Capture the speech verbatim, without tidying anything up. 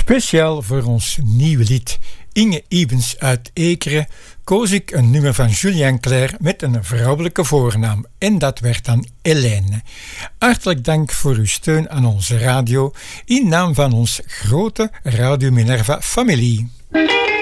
Speciaal voor ons nieuwe lied Inge Ibens uit Ekeren koos ik een nummer van Julien Clerc met een vrouwelijke voornaam en dat werd dan Hélène. Hartelijk dank voor uw steun aan onze radio in naam van ons grote Radio Minerva familie.